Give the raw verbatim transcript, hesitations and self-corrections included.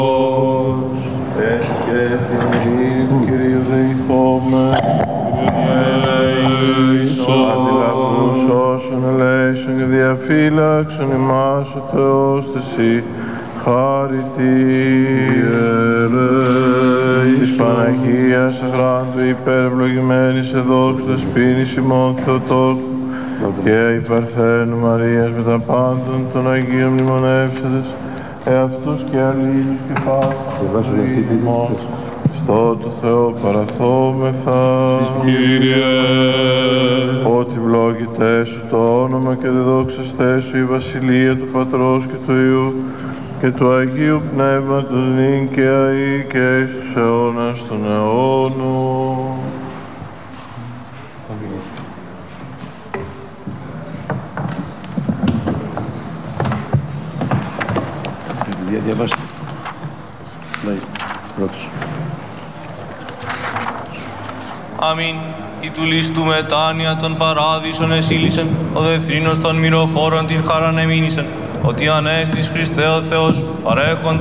και την ειρήνη του Κυρίου δεηθώμε. Αντιλαβούς όσων ελέησον και διαφύλαξον ημάς ο Θεός θεσί, χαρητήρε. Της Παναγίας Αχράντου υπερευλογημένης εδόξου δεσποίνης ημών Θεοτόκου και η Παρθένου Μαρίας με τα πάντων των Αγίων μνημονεύσαντες εαυτούς και αλλήλους και πάσους ημών στο το Θεό παραθόμεθα. Κύριε, ότι βλόγητέ σου το όνομα και δεδόξαστέ σου η βασιλεία του Πατρός και του Υιού και του Αγίου Πνεύματος νυν και αεί και εις τους αιώνας των αιώνων. Διαβάστε. Ναι, πρώτος. Αμήν. Η του λίστου μετάνοια των παράδεισων εσύλισεν, ο δεθρίνος των μυροφόρων την χαράν εμήνησεν, ότι ανέστης Χριστέ ο Θεός παρέχον